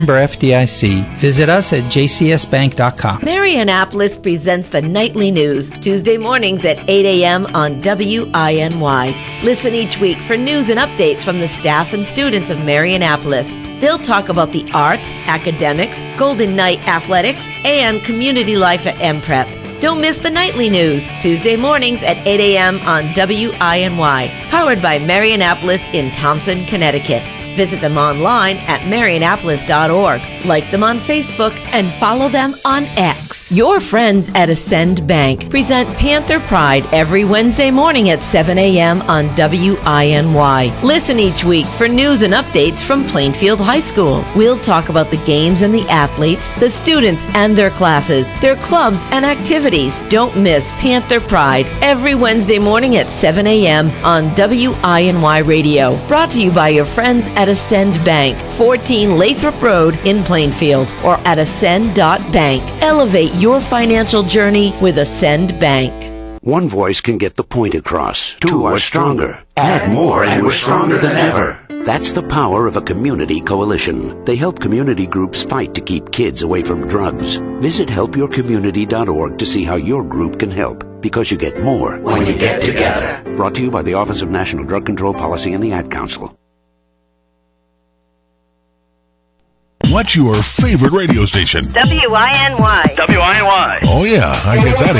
FDIC. Visit us at jcsbank.com. Marianapolis presents the Nightly News, Tuesday mornings at 8 a.m. on WINY. Listen each week for news and updates from the staff and students of Marianapolis. They'll talk about the arts, academics, Golden Knight athletics, and community life at MPrep. Don't miss the Nightly News, Tuesday mornings at 8 a.m. on WINY, powered by Marianapolis in Thompson, Connecticut. Visit them online at marianapolis.org. Like them on Facebook and follow them on X. Your friends at Ascend Bank present Panther Pride every Wednesday morning at 7 a.m. on WINY. Listen each week for news and updates from Plainfield High School. We'll talk about the games and the athletes, the students and their classes, their clubs and activities. Don't miss Panther Pride every Wednesday morning at 7 a.m. on WINY Radio. Brought to you by your friends at Ascend Bank, 14 Lathrop Road in Plainfield, or at ascend.bank. Elevate your financial journey with Ascend Bank. One voice can get the point across. Two are stronger. Add more and we're stronger than ever. That's the power of a community coalition. They help community groups fight to keep kids away from drugs. Visit helpyourcommunity.org to see how your group can help, because you get more when you get together. Brought to you by the Office of National Drug Control Policy and the Ad Council. What's your favorite radio station? WINY. Oh, yeah, I get that